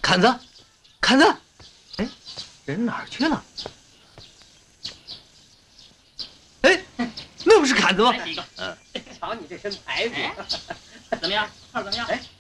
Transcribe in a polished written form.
侃子，侃子，哎，人哪儿去了？哎，那不是侃子吗？ 来几个，瞧你这身牌子，怎么样？票怎么样？哎，